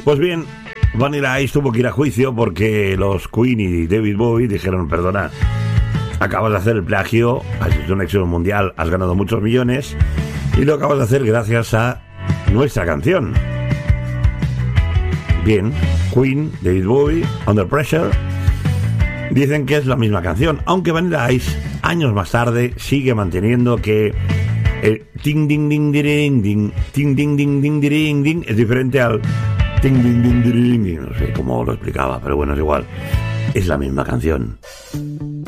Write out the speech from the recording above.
Pues bien, Vanilla Ice tuvo que ir a juicio porque los Queen y David Bowie dijeron: perdona, acabas de hacer el plagio, has hecho un éxito mundial, has ganado muchos millones y lo acabas de hacer gracias a nuestra canción. Bien, Queen, David Bowie, Under Pressure, dicen que es la misma canción, aunque Vanilla Ice, años más tarde, sigue manteniendo que el ting ding ding ding ding, ting ding ding ding ding ding es diferente al ting ding ding ding ding. No sé cómo lo explicaba, pero bueno, es igual. Es la misma canción.